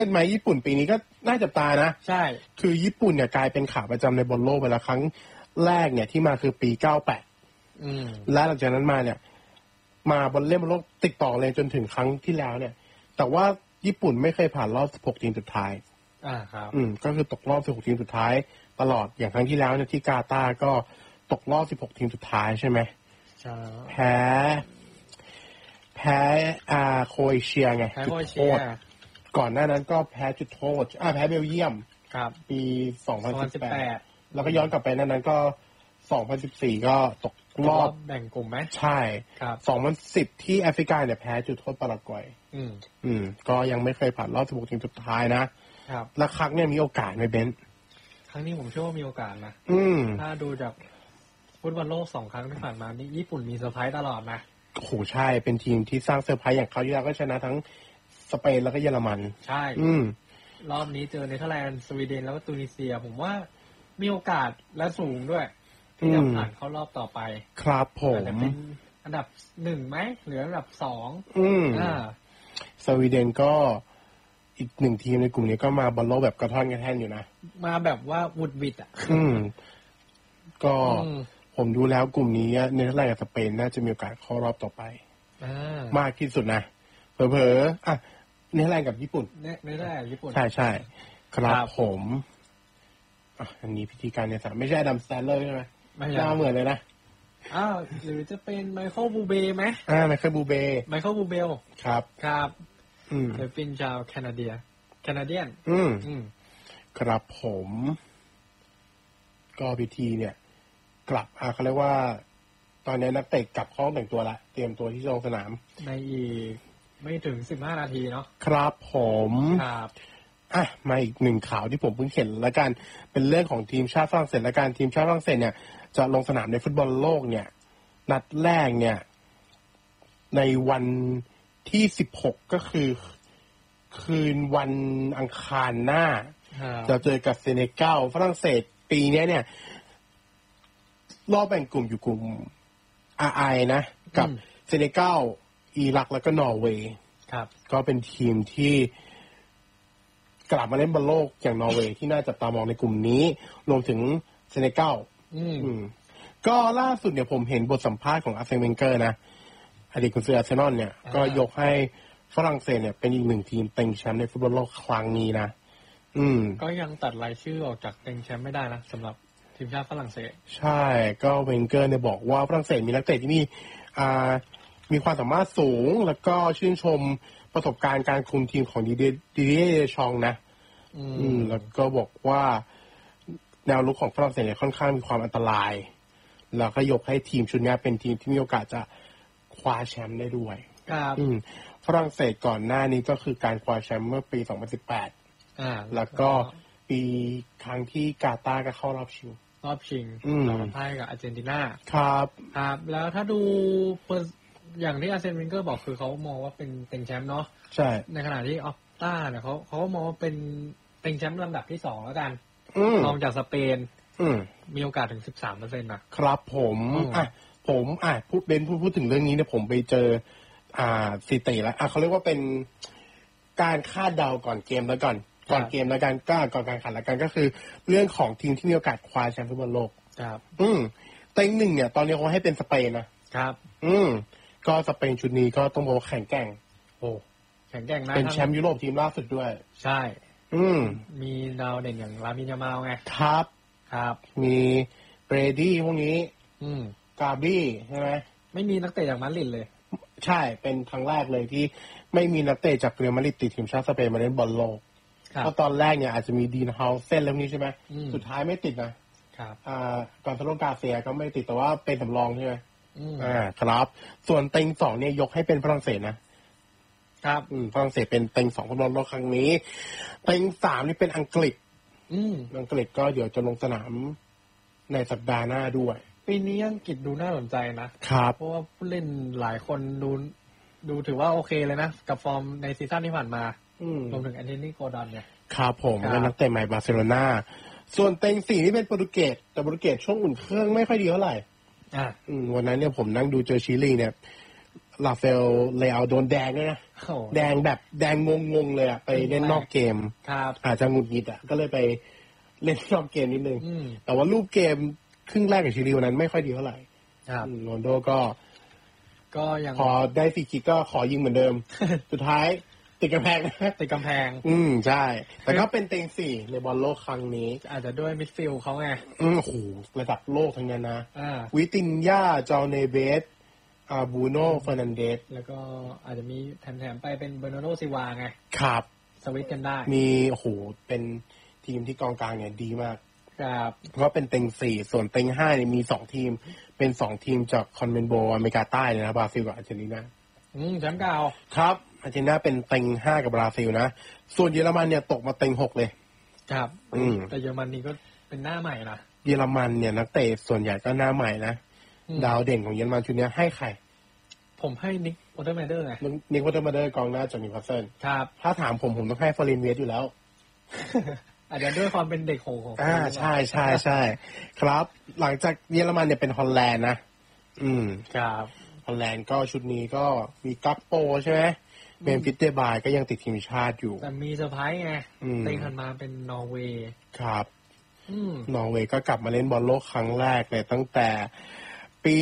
ไหมญี่ปุ่นปีนี้ก็น่าจับตานะใช่คือญี่ปุ่นเนี่ยกลายเป็นขาประจำในบอลโลกไปแล้วครั้งแรกเนี่ยที่มาคือปี98และหลังจากนั้นมาเนี่ยมาบอลเล่นบอลโลกติดต่อเลยจนถึงครั้งที่แล้วเนี่ยแต่ว่าญี่ปุ่นไม่เคยผ่านรอบ16ทีมสุดท้ายครับก็คือตกรอบ16ทีมสุดท้ายตลอดอย่างครั้งที่แล้วเนี่ยที่กาตาร์ก็ตกรอบ16ทีมสุดท้ายใช่ไหมใช่แพ้โครเอเชียไงจุดโทษก่อนหน้านั้นก็แพ้จุดโทษแพ้เบลเยียมครับปี2018แล้วก็ย้อนกลับไปนั้นก็2014ก็ตกรอบแบ่งกลุ่มไหมใช่ครับ 2010ที่แอฟริกาเนี่ยแพ้จุดโทษปารากวัยก็ยังไม่เคยผ่านรอบ16ทีมสุดท้ายนะครับแล้วครั้งเนี่ยมีโอกาสไหมเบนซ์ครั้งนี้ผมเชื่อว่ามีโอกาสนะถ้าดูจากฟุตบอลโลก2ครั้งที่ผ่านมานี่ญี่ปุ่นมีเซอร์ไพรส์ตลอดนะโอ้โหใช่เป็นทีมที่สร้างเซอร์ไพรส์อย่างเขาที่แล้วก็ชนะทั้งสเปนแล้วก็เยอรมันใช่รอบนี้เจอเนเธอร์แลนด์สวีเดนแล้วก็ตูนิเซียผมว่ามีโอกาสและสูงด้วยที่จะผ่านเข้ารอบต่อไปครับผมจะเป็นอันดับ1ไหมหรืออันดับ2 สวีเดนก็อีก1ทีมในกลุ่มนี้ก็มาบอลโลกแบบกระท่อนกระแท่นอยู่นะมาแบบว่าวุดวิดก็ผมดูแล้วกลุ่มนี้เนเธอร์แลนด์กับสเปนน่าจะมีโอกาสเข้ารอบต่อไปมากที่สุดนะเผลอๆเนเธอร์แลนด์กับญี่ปุ่นเนเธอร์แลนด์ญี่ปุ่นใช่ครับผมอันนี้พิธีการเนี่ยไม่ใช่อดัมสแตนเลอร์ใช่ไหมไม่น่าเหมือนเลยนะหรือจะเป็นไมเคิลบูเบไหมไมเคิลบูเบครับเคยเป็นชาวแคนาเดียนครับผมก็พิธีเนี่ยกลับเขาเรียกว่าตอนนี้นักเตะกลับห้องแต่งตัวละเตรียมตัวที่จะลงสนามในอีกไม่ถึง15นาทีเนาะครับผมครับมาอีกหนึ่งข่าวที่ผมเพิ่งเห็นแล้วกันเป็นเรื่องของทีมชาติฝรั่งเศสและการทีมชาติฝรั่งเศสเนี่ยจะลงสนามในฟุตบอลโลกเนี่ยนัดแรกเนี่ยในวันที่16ก็คือคืนวันอังคารหน้าจะเจอกับเซเนกัลฝรั่งเศสปีนี้เนี่ยรอบแบ่งกลุ่มอยู่กลุ่ม RI นะกับเซเนกัลอิรักแล้วก็นอร์เวย์ครับก็เป็นทีมที่กลับมาเล่นบอลโลกอย่างนอร์เวย์ที่น่าจับตามองในกลุ่มนี้รวมถึงเซเนกัลก็ล่าสุดเนี่ยผมเห็นบทสัมภาษณ์ของอาร์เซนเวนเกอร์นะอดีตกุนซืออาร์เซนอลเนี่ยก็ยกให้ฝรั่งเศสเนี่ยเป็นอีกหนึ่งทีมเต็งแชมป์ในฟุตบอลโลกครั้งนี้นะก็ยังตัดรายชื่อออกจากเต็งแชมป์ไม่ได้นะสำหรับทีมชาติฝรั่งเศสใช่ก็เวนเกอร์เนี่ยบอกว่าฝรั่งเศสมีนักเตะที่มีความสามารถสูงแล้วก็ชื่นชมประสบการณ์การคุมทีมของดิเดียชองนะแล้วก็บอกว่าแนวลุกของฝรั่งเศสเนี่ยค่อนข้างมีความอันตรายแล้วก็ยกให้ทีมชุดนี้เป็นทีมที่มีโอกาสจะคว้าแชมป์ได้ด้วยครับฝรั่งเศสก่อนหน้านี้ก็คือการคว้าแชมป์เมื่อปี2018แล้วก็ปีครั้งที่กาตาร์ก็เข้ารอบชิงเราพ่ายกับอาร์เจนตินาครับแล้วถ้าดูอย่างที่อาร์เซนเวนเกอร์บอกคือเขามองว่าเป็นเต็งแชมป์เนาะใช่ในขณะที่ออฟต้าเนี่ยเขามองว่าเป็นเต็งแชมป์ลำดับที่2แล้วกันรองจากสเปนมีโอกาสถึง 13% นะครับผมพูดถึงเรื่องนี้เนี่ยผมไปเจอสถิติแล้วเขาเรียกว่าเป็นการคาดเดาก่อนเกมแล้วก่อนเกมแล้วกันก็ก่อนการแข่งแล้วกันก็คือเรื่องของทีมที่มีโอกาสคว้าแชมป์ฟุตบอลโลกครับเต็งหนึ่งเนี่ยตอนนี้เขาให้เป็นสเปนนะครับก็สเปนชุดนี้ก็ต้องบอกว่าแข็งแกร่งแข็งแกร่งนะเป็นแชมป์ยุโรปทีมล่าสุดด้วยใช่มีดาวเด่นอย่างลามินยามาลไงครับมีเบรดี้พวกนี้กาบี้ใช่ไหมไม่มีนักเตะจากมาดริดเลยใช่เป็นครั้งแรกเลยที่ไม่มีนักเตะจากเรอัลมาดริดติดทีมชาติสเปนมาเล่นบอลโลกเพราะตอนแรกเนี่ยอาจจะมีดีนเฮาเซนแล้วนี้ใช่ไหมสุดท้ายไม่ติดนะครับก่อนทะลุกาเซียก็ไม่ติดแต่ว่าเป็นสำรองใช่ไหมครับส่วนเต็ง2เนี่ยยกให้เป็นฝรั่งเศสนะครับฝรั่งเศสเป็นเต็ง2ฟุตบอลโลกครั้งนี้เต็ง3นี่เป็นอังกฤษอังกฤษก็เดี๋ยวจะลงสนามในสัปดาห์หน้าด้วยปีนี้อังกฤษดูน่าสนใจนะครับเพราะว่าผู้เล่นหลายคนดูถือว่าโอเคเลยนะกับฟอร์มในซีซั่นที่ผ่านมารวมถึงแอนโทนี โกร์ดอนเนี่ยครับผมและนักเตะใหม่บาร์เซโลนาส่วนเต็ง4นี่เป็นโปรตุเกสแต่โปรตุเกสช่วงอุ่นเครื่องไม่ค่อยดีเท่าไหร่วันนั้นเนี่ยผมนั่งดูเจอชิลีเนี่ยลาเฟลเลอาโดนแดงด้วยนะแดงแบบแดงงงเลยอะไปเล่นนอกเกมอาจจะหงุดหงิดอะก็เลยไปเล่นนอกเกมนิดนึงแต่ว่ารูปเกมครึ่งแรกกับชิลีวันนั้นไม่ค่อยดีเท่าไหร่โรนลโดก็ยังพอได้ฟรีคิกก็ขอยิงเหมือนเดิม สุดท้ายติดกำแพงติดกำแพงใช่แต่ก็เป็นเต็ง4ในบอลโลกครั้งนี้อาจจะด้วยมิดฟิลด์เขาไงโอ้โหระดับโลกทั้งนั้นนะวิตินญาจอเนเบสบูโน่เฟอร์นันเดสแล้วก็อาจจะมีแถมไปเป็นเบอร์นาร์โดซิวาไงครับสวิตกันได้มีโอ้โหเป็นทีมที่กองกลางเนี่ยดีมากครับเพราะเป็นเต็ง4ส่วนเต็ง5เนี่ยมี2ทีมเป็น2ทีมจากคอนเมนโบอเมริกาใต้เลยนะบราซิลกับอาร์เจนตินาแชมป์เก่าครับอาร์เจนตินาเป็นเต็ง5กับบราซิลนะส่วนเยอรมันเนี่ยตกมาเต็ง6เลยครับแต่เยอรมันนี่ก็เป็นหน้าใหม่นะเยอรมันเนี่ยนักเตะส่วนใหญ่ก็หน้าใหม่นะดาวเด่นของเยอรมันชุดนี้ให้ใครผมให้นิกวอเตอร์แมเดอร์ไงนิกวอเตอร์แมเดอร์กองหน้าจากนิวคาสเซิลครับถ้าถามผมต้องให้ฟอรินเวสอยู่แล้วอาจจะด้วยความเป็นเด็กของใช่ครับหลังจากเยอรมันเนี่ยเป็นฮอลแลนด์นะครับฮอลแลนด์ก็ชุดนี้ก็มีกัปโปใช่ไหมเป็นฟิตเตบายก็ยังติดทีมชาติอยู่แต่มีเซอร์ไพรส์ไงเต็งถัดมาเป็นนอร์เวย์ครับนอร์เวย์ก็กลับมาเล่นบอลโลกครั้งแรกเลยตั้งแต่ปี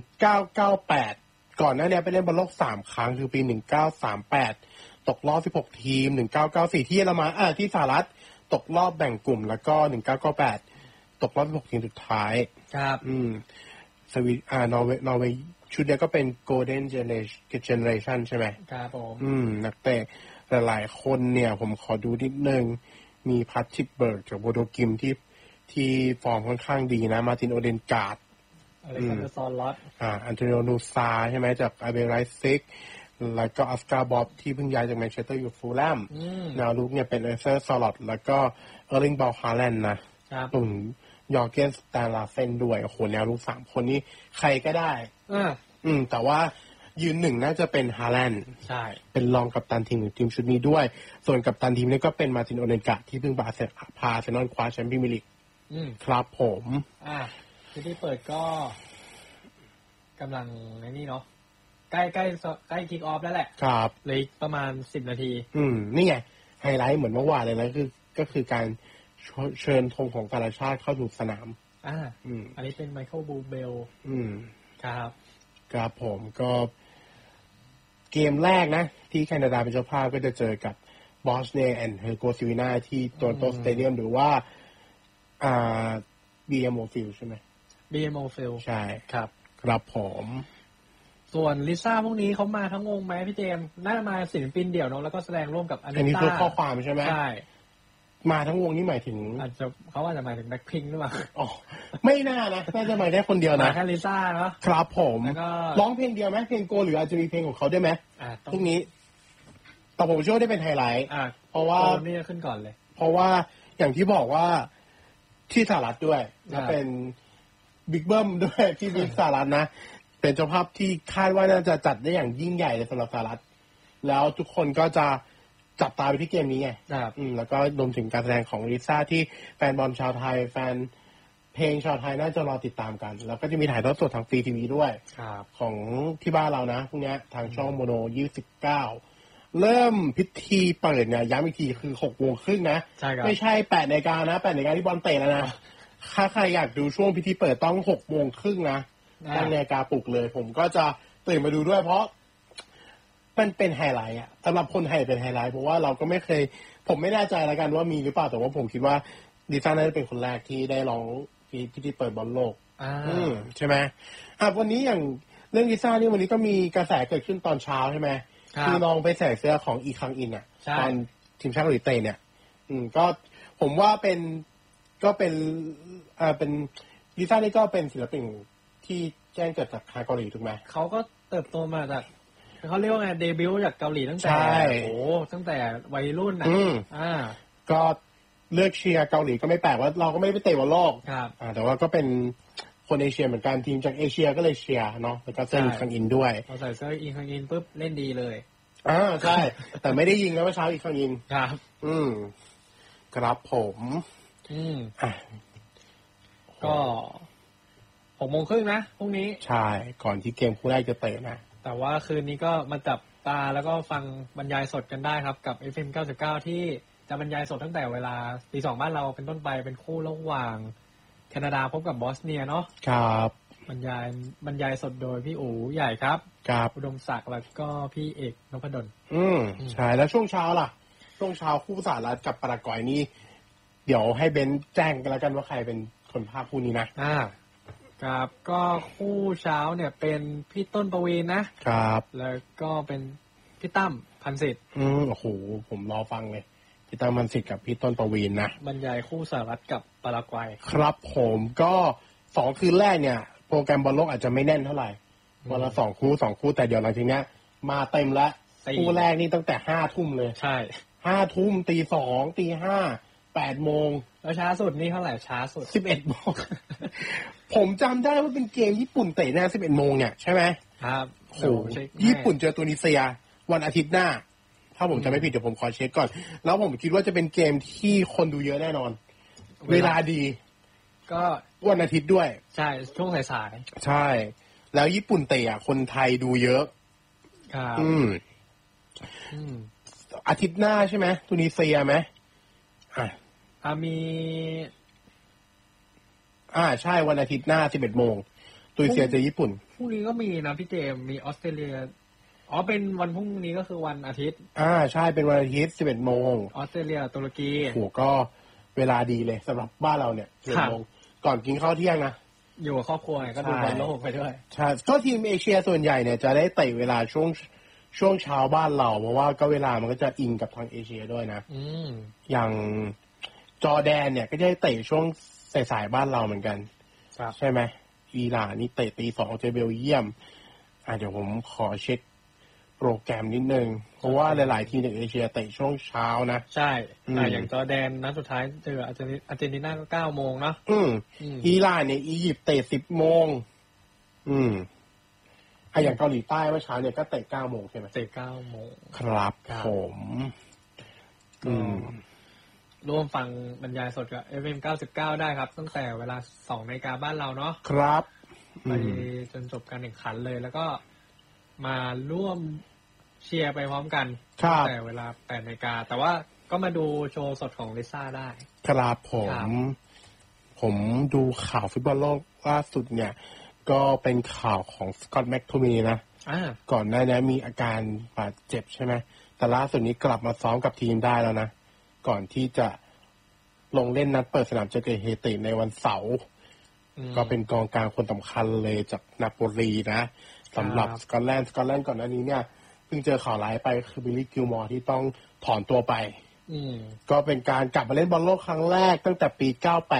1998ก่อนหน้านี้ไปเล่นบอลโลก3ครั้งคือปี1938ตกรอบ16ทีม1994ที่เยอรมันที่สหรัฐตกรอบแบ่งกลุ่มแล้วก็1998ตกรอบ16ทีมสุดท้ายครับสวีนอร์เวย์ชุดนี้ก็เป็น Golden Generation ใช่ไหมครับผมนักเตะหลายๆคนเนี่ยผมขอดูนิดนึงมีพัทริกเบิร์กจากโบโดกิมที่ฟอร์มค่อนข้างดีนะมาร์ตินโอเดนการ์ดอเล็กซานเดอร์ซอนลอตอันโตนิโอนูซาใช่ไหมจากอาเบไรซิกแล้วก็ออสการ์บ๊อบที่เพิ่งย้ายจากแมนเชสเตอร์อยู่ฟูลแลมแนวลุกเนี่ยเป็นเอเซอร์ซอลอตแล้วก็เออร์ลิงบอลฮาแลนด์นะยอร์เกนสแตนลาเซนด้วยโอ้โหแนวลุก3คนนี้ใครก็ได้แต่ว่ายืนหนึ่งน่าจะเป็นฮาแลนด์ใช่เป็นรองกัปตันทีมชุดนี้ด้วยส่วนกัปตันทีมนี้ก็เป็นมาร์ตินโอเดนการ์ดที่เพิ่งพาอาร์เซนอลคว้าแชมเปี้ยนลีกครับผมที่เปิดก็กำลังนี่เนาะใกล้คิกออฟแล้วแหละครับเลยประมาณ10 นาทีนี่ไงไฮไลท์เหมือนเมื่อวานเลยนะก็คือการเชิญธงของแต่ละชาติเข้าสู่สนามอันนี้เป็นไมเคิลบูเบลครับผมก็เกมแรกนะที่แคนาดาเป็นเจ้าภาพก็จะเจอกับบอสเนียแอนด์เฮอร์โกซิวีนาที่โตรอนโตสเตเดียมหรือว่าBMO Field ใช่ไหม BMO Field ใช่ครับผมส่วนลิซ่าพวกนี้เขามาทั้งวงไหมพี่เจมส์น่าจะมาศิลปินเดี่ยวเนาะแล้วก็แสดงร่วมกับอันนี้คือข้อความใช่ไหมใช่มาทั้งวงนี่หมายถึงเขาอาจจะหมายถึงแบ็คพิงค์หรือเปล่าไม่น่านะน่าจะมาแค่คนเดียวนะแค่ลิซ่าเนาะครับผมร้องเพลงเดียวไหมเพลงโกหรืออาจจะมีเพลงของเขาได้ไหมพวกนี้แต่ผมเชื่อได้เป็นไฮไลท์เพราะว่านี่ขึ้นก่อนเลยเพราะว่าอย่างที่บอกว่าที่สหรัฐด้วยและเป็นบิ๊กเบิ้มด้วยที่บิ๊กสหรัฐนะเป็นเจ้าภาพที่คาดว่าน่าจะจัดได้อย่างยิ่งใหญ่เลยสำหรับสหรัฐแล้วทุกคนก็จะจับตาไปที่เกมนี้ไงแล้วก็รวมถึงการแสดงของลิซ่าที่แฟนบอลชาวไทยแฟนเพลงชาวไทยน่าจะรอติดตามกันแล้วก็จะมีถ่ายทอดสดทางฟรีทีวีด้วยของที่บ้านเรานะพวกนี้ทางช่องโมโน29เริ่มพิธีเปิดเนี่ยย้ำอีกทีคือ6 โมงครึ่งนะไม่ใช่8 นาฬิกานะ8 นาฬิกาที่บอลเตะแล้วนะถ้าใครอยากดูช่วงพิธีเปิดต้อง6 โมงครึ่งนะตั้งนาฬิกาปลุกเลยผมก็จะตื่นมาดูด้วยเพราะมันเป็นไฮไลท์อะสำหรับคนไทยเป็นไฮไลท์เพราะว่าเราก็ไม่เคยผมไม่แน่ใจแล้วกันว่ามีหรือเปล่าแต่ว่าผมคิดว่าดิซ่าน่าจะเป็นคนแรกที่ได้ร้องพิธีเปิดบอลโลกใช่ไหมวันนี้อย่างเรื่องดิซ่านี่วันนี้ก็มีกระแสเกิดขึ้นตอนเช้าใช่ไหมคือน้องไปใส่เสื้อของอีคังอินอ่ะตอนทีมชาติเกาหลีใต้เนี่ยก็ผมว่าเป็นดิซ่านี่ก็เป็นศิลปินที่แจ้งเกิดจากทางเกาหลีถูกไหมเขาก็เติบโตมาจากเขาเรียกว่าไงเดบิวต์จากเกาหลีตั้งแต่ตั้งแต่วัยรุ่นนะก็เลือกเชียร์เกาหลีก็ไม่แปลกว่าเราก็ไม่ไปเตะบอลโลกแต่ว่าก็เป็นคนเอเชียเหมือนกันทีมจากเอเชียก็เลยเชียร์เนาะแล้วก็เสื้ออีคังอินด้วยพอใส่เสื้ออีคังอินปุ๊บเล่นดีเลยใช่แต่ไม่ได้ยิงแล้วเมื่อเช้าอีคังอินครับครับผมก็6 โมงครึ่งนะพรุ่งนี้ใช่ก่อนที่เกมคู่แรกจะเตะนะแต่ว่าคืนนี้ก็มาจับตาแล้วก็ฟังบรรยายสดกันได้ครับกับ FM 99 ที่จะบรรยายสดตั้งแต่เวลาตีสองบ้านเราเป็นต้นไปเป็นคู่ระหว่างแคนาดาพบกับบอสเนียเนาะครับบรรยายสดโดยพี่อู๋ใหญ่ครับครับอุดมศักดิ์แล้วก็พี่เอกนพดลใช่แล้วช่วงเช้าล่ะช่วงเช้าคู่สหรัฐกับปารากวัยนี่เดี๋ยวให้เบนแจ้งกันแล้วกันว่าใครเป็นคนพากย์คู่นี้นะครับก็คู่เช้าเนี่ยเป็นพี่ต้นประวีณนะครับแล้วก็เป็นพี่ตั้มพันศิษฐ์โอ้โหผมรอฟังเลยพี่ตั้มพันศิษฐ์กับพี่ต้นประวีณนะบรรยายคู่สหรัฐกับปารากวัยครับผมก็2คืนแรกเนี่ยโปรแกรมบอลโลกอาจจะไม่แน่นเท่าไหร่วันละ2คู่แต่เดี๋ยวหลังจากนี้มาเต็มแล้วคู่แรกนี่ตั้งแต่5 ทุ่มเลยใช่ 5 ทุ่มตี2ตี5 8 โมงแล้วช้าสุดนี่เท่าไหร่ช้าสุด 11 โมงผมจำได้ว่าเป็นเกมญี่ปุ่นเตะหน้า11 โมงเนี่ยใช่ไหมครับโหญี่ปุ่นเจอตุนิเซียวันอาทิตย์หน้าถ้าผมจำไม่ผิดเดี๋ยวผมขอเช็คก่อนแล้วผมคิดว่าจะเป็นเกมที่คนดูเยอะแน่นอนเวลาดีก็วันอาทิตย์ด้วยใช่ช่วงสายๆใช่แล้วญี่ปุ่นเตะคนไทยดูเยอะครับอาทิตย์หน้าใช่ไหมตุนิเซียไหมมีใช่วันอาทิตย์หน้า11 โมงตุนิเซียเจอญี่ปุ่นพรุ่งนี้ก็มีนะพี่เจมมีออสเตรเลียเป็นวันพรุ่งนี้ก็คือวันอาทิตย์ใช่เป็นวันอาทิตย์11 โมงออสเตรเลียตุรกีโหก็เวลาดีเลยสำหรับบ้านเราเนี่ย11 โมงก่อนกินข้าวเที่ยงนะอยู่กับครอบครัวก็ดูบอลโลกไปด้วยใช่ก็ทีมเอเชียส่วนใหญ่เนี่ยจะได้เตะเวลาช่วงเช้าบ้านเราเพราะว่าก็เวลามันก็จะอิงกับทางเอเชียด้วยนะอย่างจอร์แดนเนี่ยก็ได้เตะช่วงสายบ้านเราเหมือนกันใช่ไหมอิหร่านนี่เตะตี 2เจอเบลเยียมเดี๋ยวผมขอเช็คโปรแกรมนิดนึงเพราะว่าหลายๆทีมในเอเชียเตะช่วงเช้านะใช่อย่างจอร์แดนนัดสุดท้ายเจออาร์เจนตินาก็9 โมงเนาะอิหร่านเนี่ยอียิปต์เตะ10 โมงอย่างเกาหลีใต้เมื่อเช้าเนี่ยก็เตะ9 โมงใช่ไหมเตะ9 โมงครับผมร่วมฟังบรรยายสดกับ FM 99ได้ครับตั้งแต่เวลา 2 นาฬิกาบ้านเราเนาะครับไปจนจบการแข่งขันเลยแล้วก็มาร่วมเชียร์ไปพร้อมกันตั้งแต่เวลา 8 นาฬิกาแต่ว่าก็มาดูโชว์สดของลิซ่าได้ครับผมดูข่าวฟุตบอลโลกล่าสุดเนี่ยก็เป็นข่าวของสกอตต์แม็กโทมินีนะก่อนหน้านี้มีอาการบาดเจ็บใช่ไหมแต่ล่าสุดนี้กลับมาซ้อมกับทีมได้แล้วนะก่อนที่จะลงเล่นนัดเปิดสนามเจอกับเฮติในวันเสาร์ก็เป็นกองกลางคนสำคัญเลยจากนาโปลีนะสำหรับสกอตแลนด์ก่อนหน้านี้เนี่ยเพิ่งเจอข่าวร้ายไปคือบิลลี่กิลมอร์ที่ต้องถอนตัวไปก็เป็นการกลับมาเล่นบอลโลกครั้งแรกตั้งแต่ปี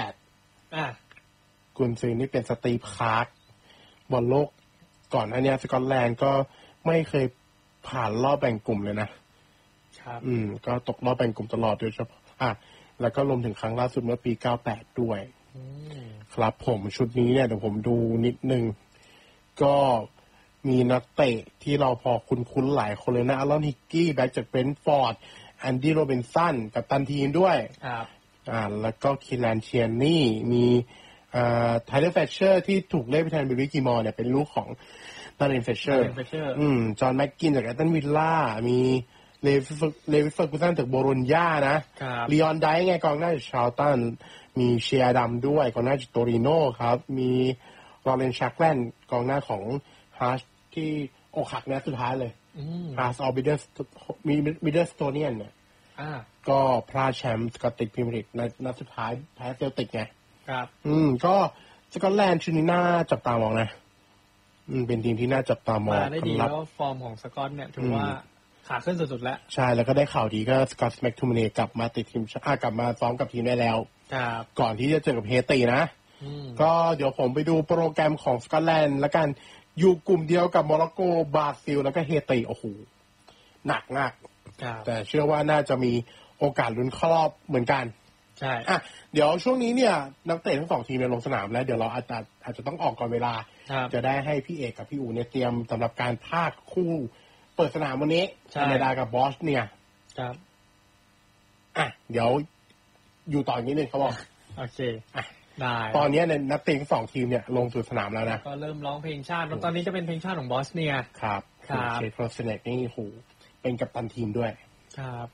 98กุนซือนี่เป็นสตีฟคาร์กบอลโลกก่อนหน้านี้สกอตแลนด์ก็ไม่เคยผ่านรอบแบ่งกลุ่มเลยนะครับก็ตกรอบแบ่งกลุ่มตลอดโดยเฉพาะแล้วก็รวมถึงครั้งล่าสุดเมื่อปี98ด้วยครับผมชุดนี้เนี่ยเดี๋ยวผมดูนิดนึงก็มีนักเตะที่เราพอคุ้นๆหลายคนเลยนะอารอนฮิกกี้แบ็กจากเบรนท์ฟอร์ดแอนดี้โรบินสันกับตันทีมด้วยครับแล้วก็คิลันเชียนนี่มีไทเลอร์แฟชเชอร์ที่ถูกเล่นไปแทนบิลลี่กิลมอร์เนี่ยเป็นลูกของดารินเฟชเชอร์จอห์นแม็กกินจากแอตตันวิลล่ามีเลวิสเฟอร์กูสันจากโบโรญญานะลีออนไดไงกองหน้าจากชาร์ลตันมีเชียร์ดำด้วยกองหน้าจากโตริโน่ครับมีลอเรนชักแลนกองหน้าของฮาร์ชที่อกหักนัดสุดท้ายเลยฮาร์ชออลบิเดอร์มิดเดิลสโตเนียนเนี่ยก็พลาดแชมป์สกอตติชพรีเมียร์ลีกในนัดสุดท้ายแพ้เซลติกไงครับก็สกอตแลนด์ชุดนี้น่าจับตามองนะเป็นทีมที่น่าจับตามองมาได้ดีแล้วฟอร์มของสกอตเนี่ยถือว่าขาขึ้นสุดๆแล้วใช่แล้วก็ได้ข่าวดีก็สกอตต์แม็กทูมินีกลับมาติดทีมกลับมาซ้อมกับทีมได้แล้วก่อนที่จะเจอกับเฮตินะก็เดี๋ยวผมไปดูโปรแกรมของสกอตแลนด์แล้วกันอยู่กลุ่มเดียวกับโมร็อกโกบราซิลแล้วก็เฮติโอ้โหหนักมากแต่เชื่อว่าน่าจะมีโอกาสลุ้นเข้ารอบเหมือนกันใช่เดี๋ยวช่วงนี้เนี่ยนักเตะทั้ง2ทีมลงสนามแล้วเดี๋ยวเราอาจจะต้องออกก่อนเวลาจะได้ให้พี่เอกกับพี่อู๋เนี่ยเตรียมสำหรับการพากย์คู่เปิดสนามวันนี้แคนาดากับบอสเนียครับเดี๋ยวอยู่ต่อนิดนึงเขาบอกโอเคได้ตอนนี้ในนักเตะทั้ง2ทีมเนี่ยลงสู่สนามแล้วนะก็เริ่มร้องเพลงชาติตอนนี้จะเป็นเพลงชาติของบอสเนียครับเชฟโรสเนกนี่โหเป็นกัปตันทีมด้วยครับ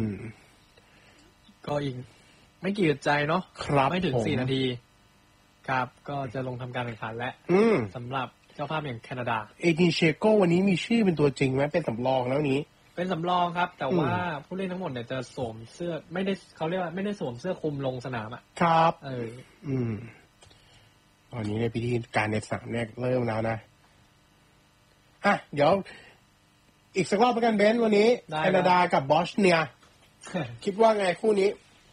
ก็อีกไม่กี่ใจเนาะไม่ถึง4 นาทีครับก็จะลงทำการแข่งขันแล้วสำหรับเจ้าภาพอย่างแคนาดาเอดินเชโกวันนี้มีชื่อเป็นตัวจริงไหมเป็นสำรองแล้วนี้เป็นสำรองครับแต่ว่าผู้เล่นทั้งหมดเนี่ยจะสวมเสื้อไม่ได้เขาเรียกว่าไม่ได้สวมเสื้อคลุมลงสนามอ่ะครับตอนนี้ในพิธีการในสนามเนี่ยเริ่มแล้วนะเดี๋ยวอีกสักรอบกันเบนซ์วันนี้แคนาดากับบอสเนียคิดว่าไงคู่นี้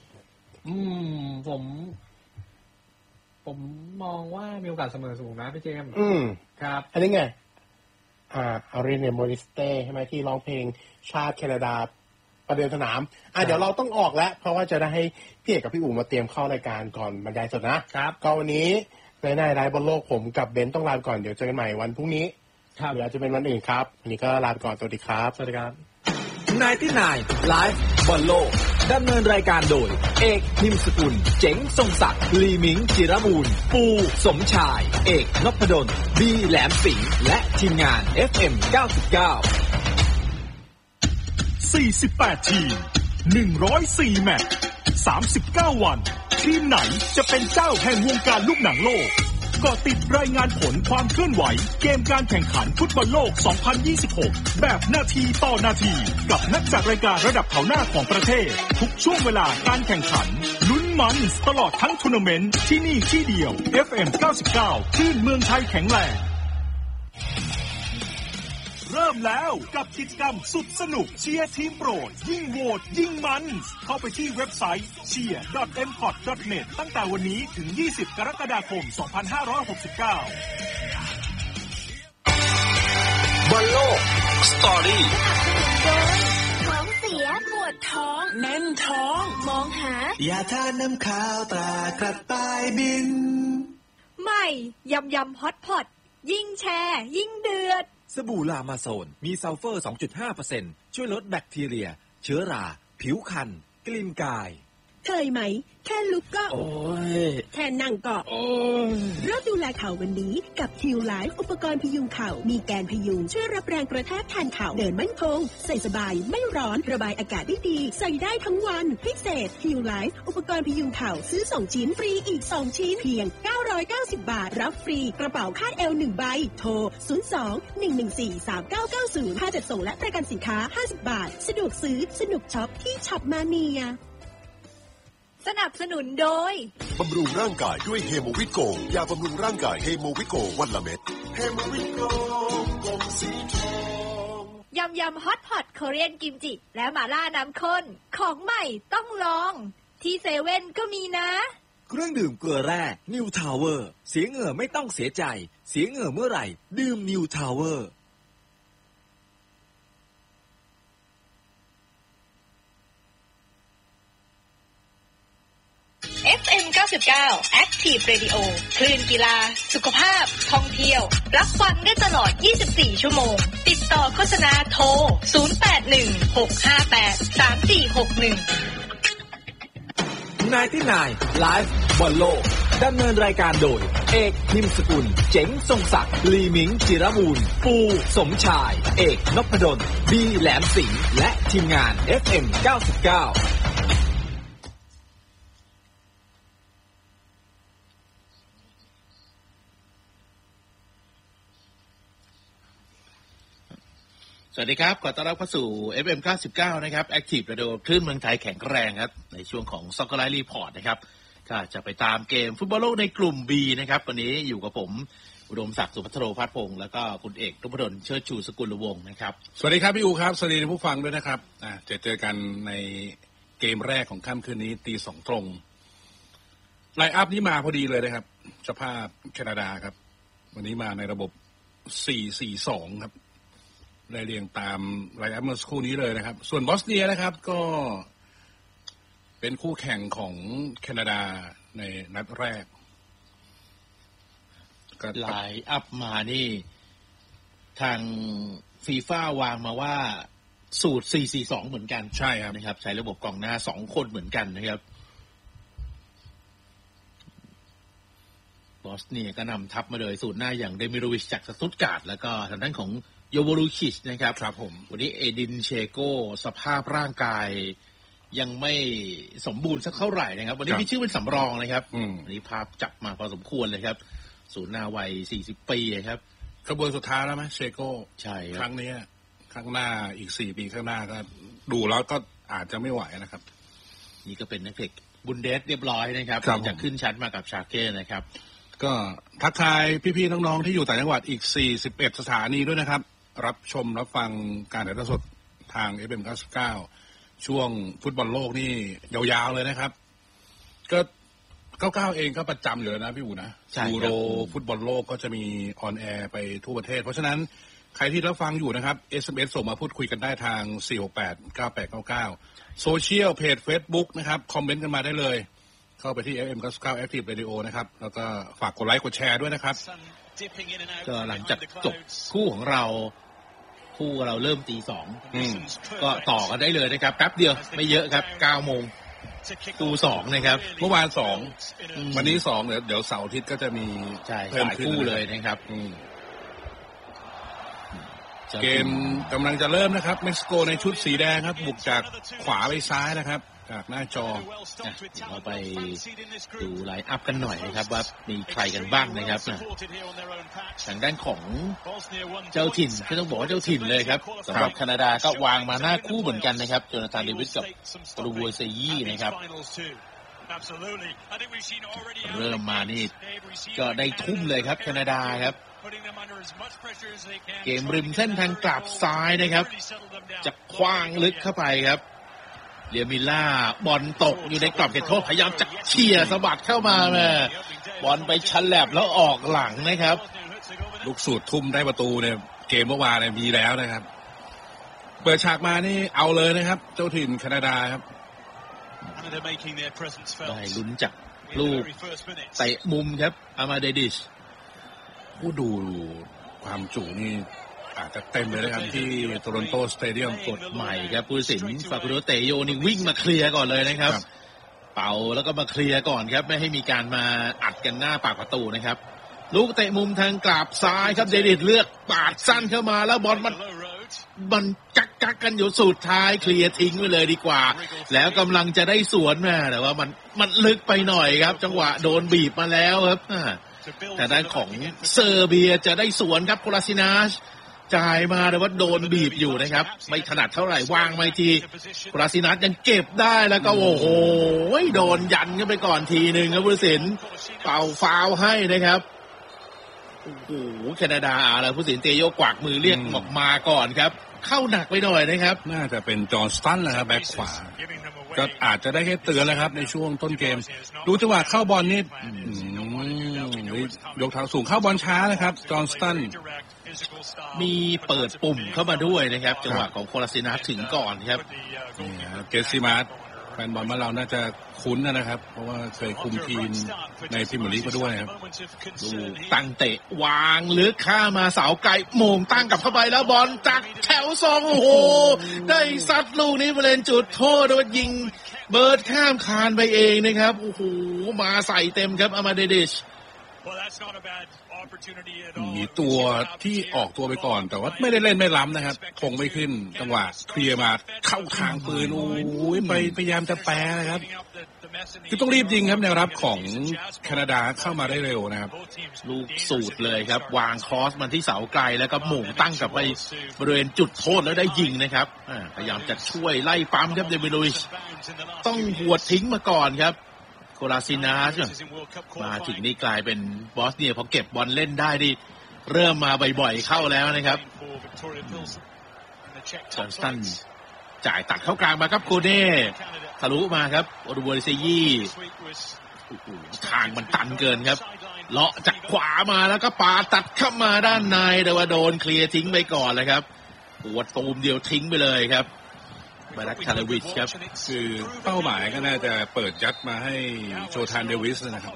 ผมมองว่ามีโอกาสเสมอสูงนะพี่เจมส์ครับอันนี้ไงอารีเนโมริสเต้ใช่ไหมที่ร้องเพลงชาติแคนาดาประเดิมสนามเดี๋ยวเราต้องออกแล้วเพราะว่าจะได้ให้พี่เอกกับพี่อู๋มาเตรียมเข้ารายการก่อนบรรยายสดนะครับก็วันนี้ในไลฟ์บนโลกผมกับเบนซ์ต้องลาก่อนเดี๋ยวเจอกันใหม่วันพรุ่งนี้หรืออาจจะเป็นวันอื่นครับวันนี้ก็ลาก่อนสวัสดีครับสวัสดีครับนายที่นายไลฟ์บอลโลกดำเนินรายการโดยเอกพิมพ์สกุลเจ๋งทรงศักดิ์ลีมิงจิรบูรณ์ปูสมชายเอกนพดลบีแหลมสิงห์และทีมงาน FM 99 48 ทีม 104 แมตช์ 39 วันทีมไหนจะเป็นเจ้าแห่งวงการลูกหนังโลกก็ติดรายงานผลความเคลื่อนไหวเกมการแข่งขันฟุตบอลโลก 2026 แบบนาทีต่อนาทีกับนักจัดรายการระดับแถวหน้าของประเทศทุกช่วงเวลาการแข่งขันลุ้นมันตลอดทั้งทัวร์นาเมนต์ที่นี่ที่เดียว FM 99 คลื่นเมืองไทยแข็งแรงเริ่มแล้วกับกิจกรรมสุดสนุกเชียร์ทีมโปรดยิ่งโหวตยิ่งมันเข้าไปที่เว็บไซต์ cheer.mpod.net ตั้งแต่วันนี้ถึง 20 กรกฎาคม 2569 บอลโลกสตอรี่ท้องเสียปวดท้องแน่นท้องมองหายาทาน้ำขาวตรากระต่ายบินใหม่ยำฮอตพอตยิ่งแชร์ยิ่งเดือดสบู่ลามาโซนมีซัลเฟอร์ 2.5% ช่วยลดแบคทีเรียเชื้อราผิวคันกลิ่นกายเคยไหมแค่ลุกก็โอ้ยแค่นั่งก็โอ้ยเริ่มดูแลเข่าวันนี้กับทิวไลฟ์อุปกรณ์พยุงเข่ามีแกนพยุงช่วยรับแรงกระแทกแทนเข่าเดินมั่นคงใส่สบายไม่ร้อนระบายอากาศได้ดีใส่ได้ทั้งวันพิเศษทิวไลฟ์อุปกรณ์พยุงเข่าซื้อ2ชิ้นฟรีอีก2ชิ้นเพียง990 บาทรับฟรีกระเป๋าคาดเอว1ใบโทร02-114-3990ค่าจัดส่งและประกันสินค้า50 บาทสะดวกซื้อสนุกช็อปที่ช็อปมาเนียสนับสนุนโดยบำรุงร่างกายด้วยเฮโมวิโกยาบำรุงร่างกายเฮโมวิโกวันละเม็ดเฮโมวิโกกลมสีทองยำฮอตพอตโคเรียนกิมจิและหม่าล่าน้ำข้นของใหม่ต้องลองที่เซเว่นก็มีนะเครื่องดื่มเกลือแร่นิวทาวเวอร์เสียเหงื่อไม่ต้องเสียใจเสียเหงื่อเมื่อไหร่ดื่มนิวทาวเวอร์ FM 99 Active Radio คลื่นกีฬาสุขภาพท่องเที่ยวรับฟังได้ตลอด24ชั่วโมงติดต่อโฆษณาโทร0816583461 นายที่นายไลฟ์บอลโลกดำเนินรายการโดยเอกพิมพ์สกุลเจ๋งทรงศักดิ์ลีมิงจิรบูรณ์ปูสมชายเอกนพดลบีแหลมสิงห์และทีมงาน FM 99 สวัสดีครับขอต้อนรับเข้าสู่ FM 99นะครับ Active Radio คลื่นเมืองไทยแข็งแรงครับในช่วงของ Soccer Live Report นะครับก็จะไปตามเกมฟุตบอลโลกในกลุ่ม B นะครับวันนี้อยู่กับผมอุดมศักดิ์สุภัทโรภัทรพงษ์แล้วก็คุณเอกนพดลเชิดชูสกุลวงศ์นะครับสวัสดีครับพี่อูครับสวัสดีผู้ฟังด้วยนะครับจะเจอกันในเกมแรกของค่ำคืนนี้ 2:00 นตรงไลน์อัพนี้มาพอดีเลยนะครับเจ้าภาพแคนาดาครับวันนี้มาในระบบ 4-4-2 ครับได้เรียงตามไลน์อัพเมื่อสักครู่นี้เลยนะครับส่วนบอสเนียนะครับก็เป็นคู่แข่งของแคนาดาในนัดแรกไลน์อัพมานี่ทางฟีฟ่าวางมาว่าสูตร 4-4-2 เหมือนกันใช่ครับนะครับใช้ระบบกองหน้า2คนเหมือนกันนะครับบอสเนียก็นำทัพมาเลยสูตรหน้าอย่างเดมิโรวิชจากสตุตการ์ดแล้วก็ทางด้านของโยโวลูชิชนะครับครับผมวันนี้เอดินเชโกสภาพร่างกายยังไม่สมบูรณ์สักเท่าไหร่นะครับวันนี้มีชื่อเป็นสำรองนะครับวันนี้ภาพจับมาพอสมควรเลยครับศูนย์หน้าวัย40 ปีครับขบวนสุดท้ายแล้วไหมเชโกใช่ครั้งนี้ข้างหน้าอีก4 ปีข้างหน้าก็ดูแล้วก็อาจจะไม่ไหวนะครับนี่ก็เป็นนักเตะบุนเดสเรียบร้อยนะครับจะขึ้นชั้นมากับชาเก้นะครับก็ทักทายพี่ๆน้องๆที่อยู่ต่างจังหวัดอีก41สถานีด้วยนะครับรับชมรับฟังการถ่ายทอดสดทาง FM 99ช่วงฟุตบอลโลกนี่ยาวๆเลยนะครับก็99เองก็ประจำอยู่แล้วนะพี่อู๋นะยูโรฟุตบอลโลกก็จะมีออนแอร์ไปทั่วประเทศเพราะฉะนั้นใครที่รับฟังอยู่นะครับ SMS ส่งมาพูดคุยกันได้ทาง4689899โซเชียลเพจ Facebook นะครับคอมเมนต์กันมาได้เลยเข้าไปที่ FM 99 Active Radio นะครับแล้วก็ฝากกดไลค์กดแชร์ด้วยนะครับก็หลังจากจบคู่ของเราเริ่มตี 2ก็ต่อกันได้เลยนะครับแป๊บเดียวไม่เยอะครับ 9 โมงคู่2นะครับเมื่อวาน2วันนี้2เดี๋ยวเสาร์อาทิตย์ก็จะมีเพิ่มคู่เลยนะครับเกมกำลังจะเริ่มนะครับเม็กซิโกในชุดสีแดงครับบุกจากขวาไปซ้ายนะครับจากหน้าจอเราไปดูไลน์อัพกันหน่อยนะครับว่ามีใครกันบ้างนะครับทางด้านของเจ้าถิ่นก็ต้องบอกว่าเจ้าถิ่นเลยครับสำหรับแคนาดาก็วางมาหน้าคู่เหมือนกันนะครับโจนาธานเดวิสกับโอลูโวเซยี่นะครับเริ่มมานี่ก็ได้ทุ่มเลยครับแคนาดาครับเกมริมเส้นทางกลับซ้ายนะครับจะคว้างลึกเข้าไปครับเลียมิล่าบอลตกอยู่ในกรอบเขตโทษพยายามจะเขี่ยสะบัดเข้ามาแม่บอลไปชันแหลบแล้วออกหลังนะครับลูกสูตรทุ่มได้ประตูเนี่ยเกมเมื่อวานเนี่ยมีแล้วนะครับเปิดฉากมานี่เอาเลยนะครับเจ้าถิ่นแคนาดาครับได้ลุ้นจากลูกเตะมุมครับอามาเดดิชผู้ดูความจุนี่อาจจะเต็มเลยนะครับที่โตรอนโตสเตเดียมกฎใหม่ครับผู้ตัดสินฟาคูโดเตโยนี่วิ่งมาเคลียร์ก่อนเลยนะครับเป่าแล้วก็มาเคลียร์ก่อนครับไม่ให้มีการมาอัดกันหน้าปากประตูนะครับลูกเตะมุมทางกลับซ้ายครับเดดิชเลือกปาดสั้นเข้ามาแล้วบอลมันกักกันอยู่สุดท้ายเคลียร์ทิ้งไปเลยดีกว่าแล้วกำลังจะได้สวนมาแต่ว่ามันลึกไปหน่อยครับจังหวะโดนบีบมาแล้วครับแต่ด้านของเซอร์เบียจะได้สวนครับโคลาซินาชจ่ายมาแต่ว่าโดนบีบอยู่นะครับไม่ถนัดเท่าไหร่วางไม่ทีโคลาซินาชยังเก็บได้แล้วก็โอ้โหโดนยันกันไปก่อนทีนึงครับผู้ตัดสินเป่าฟาวล์ให้นะครับโอ้โหแคนาดาอะไรผู้ตัดสินเตโยกวักมือเรียกออกมาก่อนครับเข้าหนักไปหน่อยนะครับน่าจะเป็นจอห์นสตันนะครับแบ็คขวาก็อาจจะได้แค่เตือนแล้วครับในช่วงต้นเกมดูจังหวะเข้าบอลนี่ยกเท้าสูงเข้าบอลช้านะครับจอห์นสตันมีเปิดปุ่มเข้ามาด้วยนะครับจังหวะของโคลาซินาถึงก่อนครับเกสซิมาร์แฟนบอลบ้านเราน่าจะคุ้นนะครับเพราะว่าเคยคุมทีมในพรีเมียร์ลีกมาด้วยครับดูตั้งเตะวางลึกข้ามาเสาไกลโมงตั้งกลับเข้าไปแล้วบอลจากแถวสองโอ้โหได้ซัดลูกนี้บริเวณจุดโทษโดนยิงเบิร์ดข้ามคานไปเองนะครับโอ้โหมาใส่เต็มครับอามาเดดิชมีตัวที่ออกตัวไปก่อนแต่ว่าไม่ได้เล่นไม่ล้ำนะครับคงไม่ขึ้นจังหวะเคลียร์มาเข้าทางปืนโอ้ยพยายามจะแปรนะครับคือต้องรีบยิงครับแนวรับของแคนาดาเข้ามาได้เร็วนะครับลูกสูตรเลยครับวางครอสมันที่เสาไกลแล้วก็หม่งตั้งกลับไปบริเวณจุดโทษแล้วได้ยิงนะครับพยายามจะช่วยไล่ปั๊มครับเดมิโลวิชต้องหัวทิ้งมาก่อนครับโคลาซินาชมาถึงนี่กลายเป็นบอสเนียพอเก็บบอลเล่นได้ดิเริ่มมาบ่อยๆเข้าแล้วนะครับจอห์นสตันจ่ายตัดเข้ากลางมาครับโคเน่ทะลุมาครับโอดูโบริเซยี่ทางมันตันเกินครับเลาะจากขวามาแล้วก็ปาตัดเข้ามาด้านในแต่ว่าโดนเคลียร์ทิ้งไปก่อนเลยครับปวดตูมเดียวทิ้งไปเลยครับบารักคาเลวิชครับคือเป้าหมายก็น่าจะเปิดยัดมาให้โจธานเดวิสนะครับ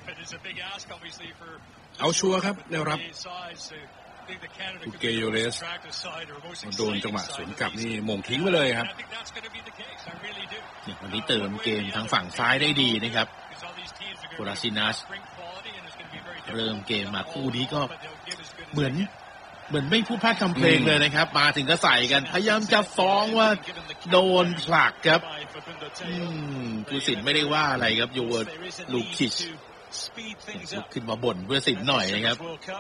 เอาชัวร์ครับแนวรับทูเกโยเรสโดนจังหวะสวนกลับนี่มงทิ้งไปเลยครับวันนี้เติมเกมทางฝั่งซ้ายได้ดีนะครับโคลาซินัสเริ่มเกมมาคู่นี้ก็เหมือนเหมือนไม่พูดพลาดทำเพลงเลยนะครับมาถึงก็ใส่กันพยายามจะฟ้องว่าโดนผลักครับผู้สินไม่ได้ว่าอะไรครับยูเวิร์ดลูคิชลุกขึ้นมาบ่นผู้สินหน่อยนะครับ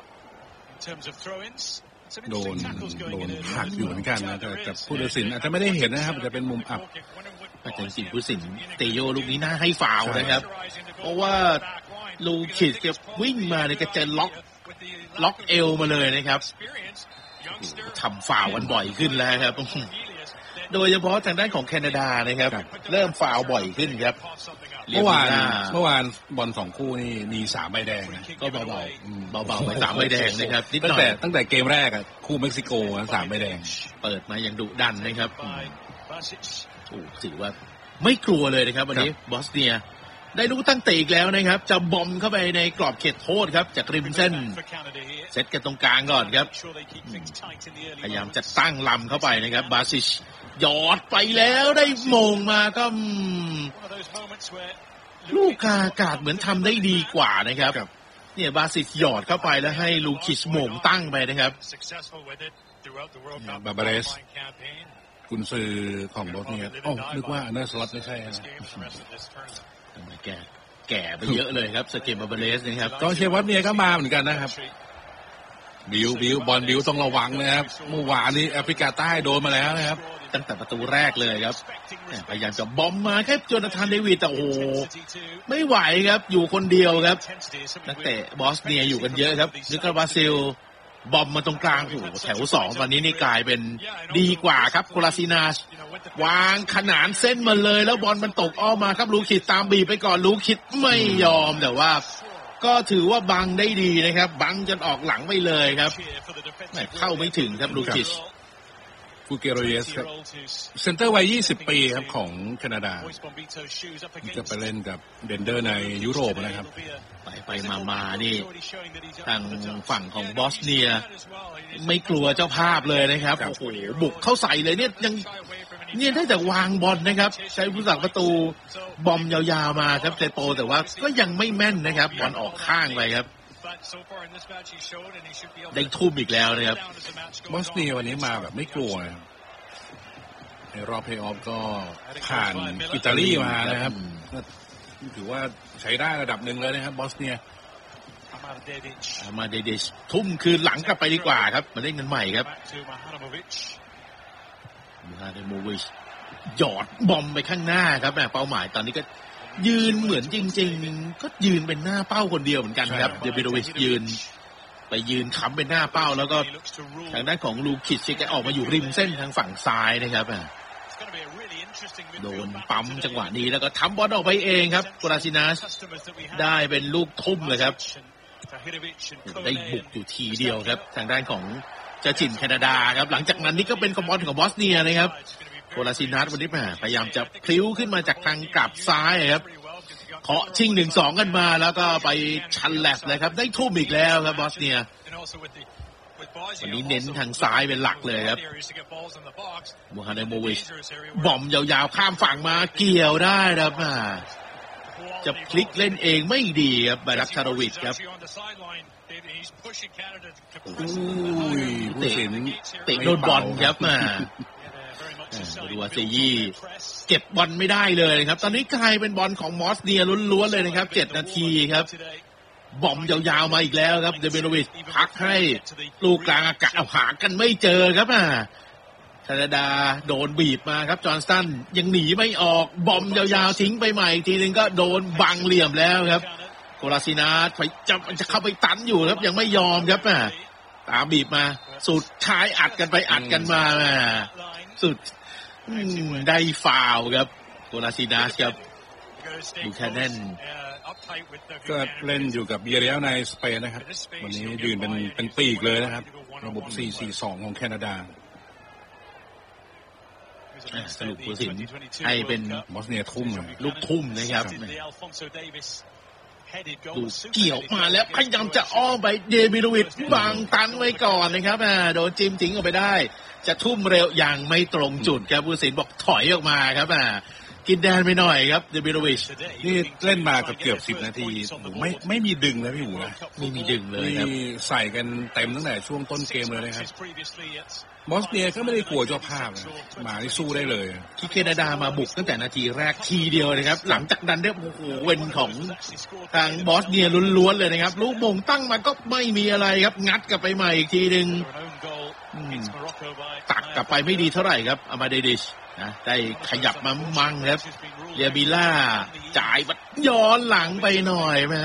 โดนผลักอยู่เหมือนกันนะแต่ผู้ตัดสินอาจจะไม่ได้เห็นนะครับอาจจะเป็นมุมอับอาจารย์สินผู้สินเตโยลูกนี้น่าให้ฟาวล์นะครับเพราะว่าลูคิชจะวิ่งมาเนี่ยก็จะล็อกเอวมาเลยนะครับทำฟาวล์กันบ่อยขึ้นแล้วครับโดยเฉพาะทางด้านของแคนาดานะครับเริ่มฟาวล์บ่อยขึ้นครับเมื่อวานบอล2คู่นี่มี3ใบแดงนะก็เบาไป3ใบแดงนะครับนิดหน่อยตั้งแต่เกมแรกอ่ะคู่เม็กซิโก3ใบแดงเปิดมาอย่างดุดันนะครับถือว่าไม่กลัวเลยนะครับวันนี้บอสเนียได้ลูกตั้งเตะอีกแล้วนะครับจะบอมเข้าไปในกรอบเขตโทษครับจากริมเส้นเซตกันตรงกลางก่อนครับพยายามจะตั้งลำเข้าไปนะครับบาซิชหยอดไปแล้วได้มงมาก็ลูกอากาศเหมือนทำได้ดีกว่านะครับเนี่ยบาซิชหยอดเข้าไปแล้วให้ลูคิชมงตั้งไปนะครับบาบาเรสกุนซือของบอสเนียนึกว่าอันเดอร์สล็อตไม่ใช่นะแก่ไปเยอะเลยครับสเกมบาบาเรสนะครับก็เชฟวัตเนียก็มาเหมือนกันนะครับบิวบอลบิวต้องระวังนะครับเมื่อวานนี้แอฟริกาใต้โดนมาแล้วนะครับตั้งแต่ประตูแรกเลยครับพยายามจะบอมมาแค่โจนาธานเดวิดแต่โอ้ไม่ไหวครับอยู่คนเดียวครับนักเตะบอสเนียอยู่กันเยอะครับนึกว่าบราซิลบอมมาตรงกลางแถว2ตอนนี้นี่กลายเป็นดีกว่าครับโคลาซินาชวางขนานเส้นมาเลยแล้วบอลมันตกอ้อมมาครับลูคิดตามบีบไปก่อนลูคิดไม่ยอมแต่ว่าก็ถือว่าบังได้ดีนะครับบังจนออกหลังไปเลยครับเข้าไม่ถึงครับลูคิชฟูเกโรเยสครับเซนเตอร์วัย20 ปีครับของแคนาดาจะไปเล่นกับเดนเดอร์ในยุโรปนะครับไปมานี่ทางฝั่งของบอสเนียไม่กลัวเจ้าภาพเลยนะครับโอ้โหบุกเข้าใส่เลยเนี่ยยังเนี่ยได้แต่วางบอลนะครับใช้ผู้สักประตูบอมยาวๆมาครับเซโปแต่ว่าก็ยังไม่แม่นนะครับบอลออกข้างไปครับได้ทุ่มอีกแล้วนะครับบอสเนียวันนี้มาแบบไม่กลัวในรอบเพลย์ออฟก็ผ่านอิตาลีมานะครับถือว่าใช้ได้ระดับหนึ่งเลยนะครับบอสเนียมาเดดิชทุ่มคืนหลังกลับไปดีกว่าครับมาเล่นกันใหม่ครับมูฮาเดโมวิชหยอดบอมไปข้างหน้าครับเป้าหมายตอนนี้ก็ยืนเหมือนจริงๆก็ยืนเป็นหน้าเป้าคนเดียวเหมือนกันครับเดบิโดวิชยืนค้ำเป็นหน้าเป้าแล้วก็ทางด้านของลูคิชก็ออกมาอยู่ริมเส้นทางฝั่งซ้ายนะครับโดนปั๊มจังหวะนี้แล้วก็ทำบอลออกไปเองครับโกราซินัสได้เป็นลูกทุ่มเลยครับได้บุกอยู่ทีเดียวครับทางด้านของเจ้าถิ่นแคนาดาครับหลังจากนั้นนี่ก็เป็นบอลของบอสเนียนะครับโกราซินัสวันนี้พยายามจะพลิ้วขึ้นมาจากทางกลับซ้ายครับเคาะชิง 1-2 กันมาแล้วก็ไปชันแลบเลยครับได้ทุ่มอีกแล้วครับบอสเนียวันนี้เน้นทางซ้ายเป็นหลักเลยครับมูฮันเดโมวิชบอมยาวๆข้ามฝั่งมาเกี่ยวได้ครับจะพลิกเล่นเองไม่ดีครับบารักชาโรวิชครับเตะโดนบอลครับดูว่าเซยี่เก็บบอลไม่ได้เลยครับตอนนี้กลายเป็นบอลของมอสเนียล้วนๆเลยนะครับ7 นาทีครับบอมยาวๆมาอีกแล้วครับเดเบโนวิชพักให้ลูกกลางอากาศหากันไม่เจอครับแคนาดาโดนบีบมาครับจอห์นสตันยังหนีไม่ออกบอมยาวๆทิ้งไปใหม่ทีนึงก็โดนบังเหลี่ยมแล้วครับโกราซินาสจะเข้าไปตันอยู่ครับยังไม่ยอมครับตามบีบมาสุดท้ายอัดกันไปอัดกันมาสุดได้ฟาวล์ครับโกราซินาสครับดูแค่นั้นก็เล่นอยู่กับเบียเรียลในสเปนนะครับวันนี้ยืนเป็นปีกเลยนะครับระบบ 4-4-2 ของแคนาดาสรุปผู้สินให้เป็นบอสเนียทุ่มลูกทุ่มนะครับดูเกี่ยวมาแล้วพยายามจะอ้อมไปเดบิโดวิชบังตันไว้ก่อนนะครับโดนจิ้มทิ้งออกไปได้จะทุ่มเร็วอย่างไม่ตรงจุดครับผู้สินบอกถอยออกมาครับเกินแดนไปหน่อยครับเดบิโรวิชนี่เล่นมาเกือบ10 นาทีไม่มีดึงนะพี่หูนะไม่มีดึงเลยครับใส่กันเต็มตั้งแต่ช่วงต้นเกมเลยนะครับบอสเนียก็ไม่ได้กลัวเจ้าภาพมาที่สู้ได้เลยที่แคนาดามาบุกตั้งแต่นาทีแรกทีเดียวเลยครับหลังจากนั้นเนี่ยโอ้โหเว้นของทางบอสเนียล้วนๆเลยนะครับลูกมงตั้งมาก็ไม่มีอะไรครับงัดกลับไปใหม่อีกทีนึงตักกลับไปไม่ดีเท่าไหร่ครับอามาเดดิชนะได้ขยับมามั่งครับเรียบิล่าจ่ายย้อนหลังไปหน่อย